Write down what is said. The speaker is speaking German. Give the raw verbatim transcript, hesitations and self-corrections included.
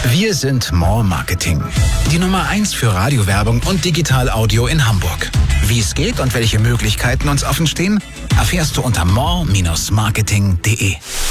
Wir sind More Marketing. Die Nummer eins für Radiowerbung und Digital-Audio in Hamburg. Wie es geht und welche Möglichkeiten uns offen stehen, erfährst du unter more Bindestrich marketing punkt de.